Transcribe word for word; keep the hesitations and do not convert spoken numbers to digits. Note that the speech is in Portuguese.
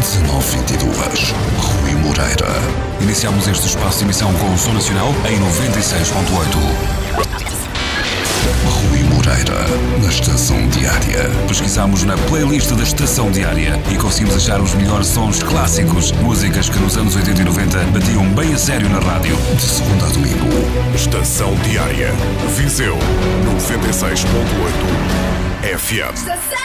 dezanove vinte e dois, Rui Moreira. Iniciamos este espaço de emissão com o Som Nacional em noventa e seis ponto oito. Rui Moreira, na Estação Diária. Pesquisamos na playlist da Estação Diária e conseguimos achar os melhores sons clássicos, músicas que nos anos oitenta e noventa batiam bem a sério na rádio. De segunda a domingo. Estação Diária. Viseu noventa e seis ponto oito F M.